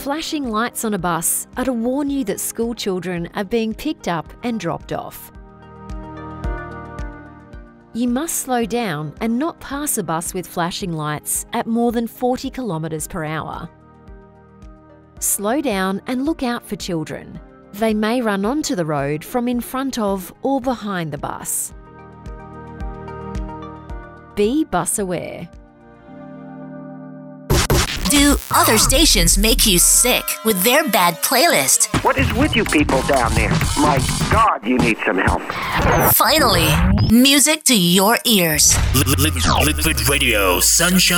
Flashing lights on a bus are to warn you that school children are being picked up and dropped off. You must slow down and not pass a bus with flashing lights at more than 40 kilometres per hour. Slow down and look out for children. They may run onto the road from in front of or behind the bus. Be bus aware. Do other stations make you sick with their bad playlist? What is with you people down there? My God, you need some help. Finally, music to your ears. Liquid Radio, Sunshine.